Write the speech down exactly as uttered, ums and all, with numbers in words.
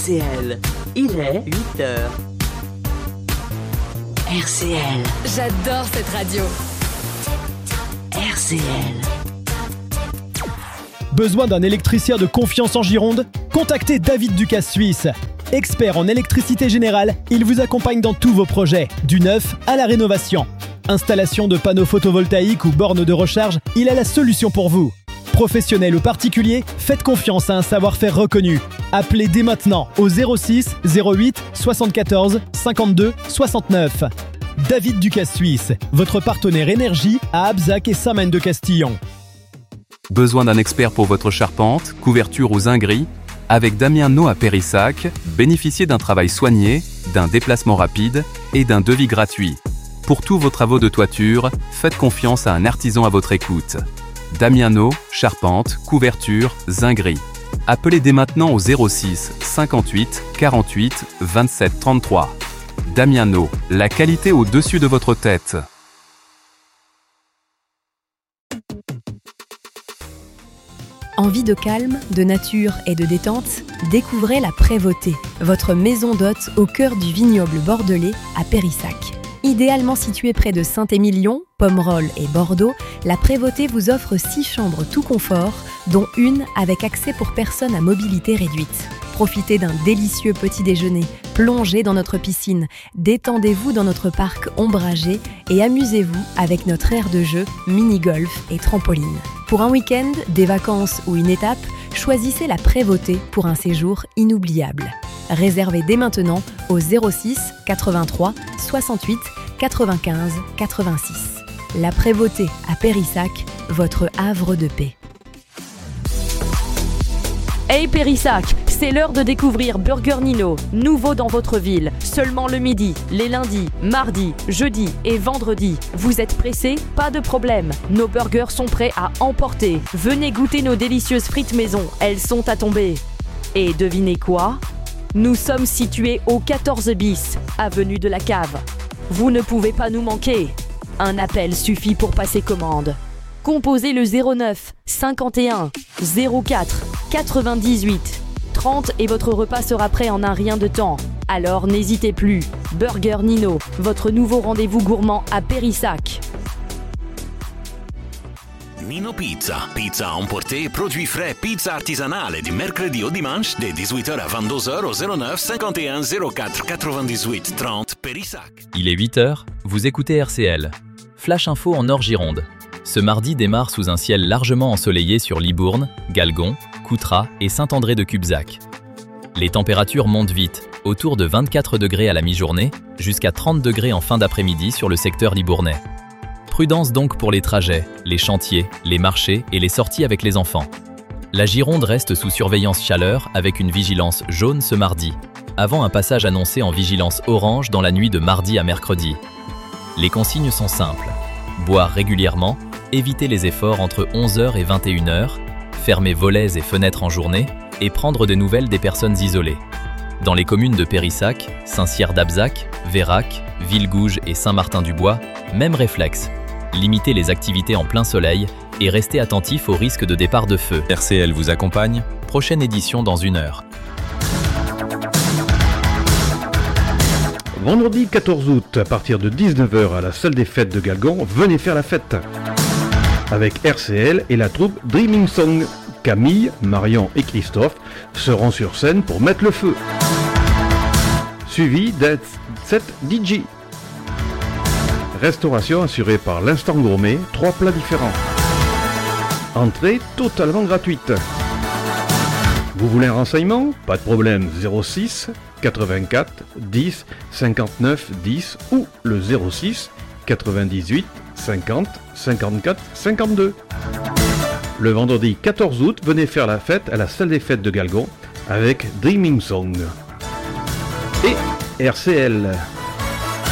C L, il est huit heures. R C L. J'adore cette radio. R C L. Besoin d'un électricien de confiance en Gironde ? Contactez David Ducasse Suisse. Expert en électricité générale, il vous accompagne dans tous vos projets, du neuf à la rénovation. Installation de panneaux photovoltaïques ou bornes de recharge, il a la solution pour vous. Professionnel ou particulier, faites confiance à un savoir-faire reconnu. Appelez dès maintenant au zéro six zéro huit soixante-quatorze cinquante-deux soixante-neuf. David Ducasse Suisse, votre partenaire énergie à Abzac et Saint-Maine-de-Castillon. Besoin d'un expert pour votre charpente, couverture ou zinguerie ? Avec Damien No à Périssac, bénéficiez d'un travail soigné, d'un déplacement rapide et d'un devis gratuit. Pour tous vos travaux de toiture, faites confiance à un artisan à votre écoute. Damien No, charpente, couverture, zinguerie. Appelez dès maintenant au zéro six cinquante-huit quarante-huit vingt-sept trente-trois. Damien No, la qualité au-dessus de votre tête. Envie de calme, de nature et de détente ? Découvrez la Prévôté, votre maison d'hôte au cœur du vignoble bordelais à Périssac. Idéalement située près de Saint-Émilion, Pomerol et Bordeaux, la Prévôté vous offre six chambres tout confort, dont une avec accès pour personnes à mobilité réduite. Profitez d'un délicieux petit déjeuner, plongez dans notre piscine, détendez-vous dans notre parc ombragé et amusez-vous avec notre aire de jeu, mini-golf et trampoline. Pour un week-end, des vacances ou une étape, choisissez la Prévôté pour un séjour inoubliable. Réservez dès maintenant au zéro six quatre-vingt-trois soixante-huit quatre-vingt-quinze quatre-vingt-six. La Prévôté à Périssac, votre havre de paix. Hey Périssac, c'est l'heure de découvrir Burger Nino, nouveau dans votre ville, seulement le midi, les lundis, mardis, jeudis et vendredis. Vous êtes pressé ? Pas de problème, nos burgers sont prêts à emporter. Venez goûter nos délicieuses frites maison, elles sont à tomber. Et devinez quoi ? Nous sommes situés au quatorze bis, avenue de la Cave. Vous ne pouvez pas nous manquer. Un appel suffit pour passer commande. Composez le zéro neuf cinquante et un zéro quatre quatre-vingt-dix-huit trente et votre repas sera prêt en un rien de temps. Alors n'hésitez plus. Burger Nino, votre nouveau rendez-vous gourmand à Périssac. Nino Pizza, pizza à emporter, produits frais, pizza artisanale du mercredi au dimanche de dix-huit heures à vingt-deux heures au zéro neuf cinquante et un zéro quatre quatre-vingt-dix-huit trente Périssac. Il est huit heures, vous écoutez R C L. Flash Info en Nord-Gironde. Ce mardi démarre sous un ciel largement ensoleillé sur Libourne, Galgon, Coutras et Saint-André-de-Cubzac. Les températures montent vite, autour de vingt-quatre degrés à la mi-journée, jusqu'à trente degrés en fin d'après-midi sur le secteur libournais. Prudence donc pour les trajets, les chantiers, les marchés et les sorties avec les enfants. La Gironde reste sous surveillance chaleur avec une vigilance jaune ce mardi, avant un passage annoncé en vigilance orange dans la nuit de mardi à mercredi. Les consignes sont simples. Boire régulièrement, éviter les efforts entre onze heures et vingt et une heures, fermer volets et fenêtres en journée et prendre des nouvelles des personnes isolées. Dans les communes de Périssac, Saint-Cyr-d'Abzac, Vérac, Villegouge et Saint-Martin-du-Bois, même réflexe. Limitez les activités en plein soleil et restez attentifs au risque de départ de feu. R C L vous accompagne. Prochaine édition dans une heure. Vendredi quatorze août, à partir de dix-neuf heures à la salle des fêtes de Galgon, venez faire la fête. Avec R C L et la troupe Dreaming Song. Camille, Marion et Christophe seront sur scène pour mettre le feu. Suivi d'un set D J. Restauration assurée par l'Instant Gourmet, trois plats différents. Entrée totalement gratuite. Vous voulez un renseignement ? Pas de problème, zéro six quatre-vingt-quatre dix cinquante-neuf dix ou le zéro six quatre-vingt-dix-huit cinquante cinquante-quatre cinquante-deux. Le vendredi quatorze août, venez faire la fête à la salle des fêtes de Galgon avec Dreaming Song. Et R C L.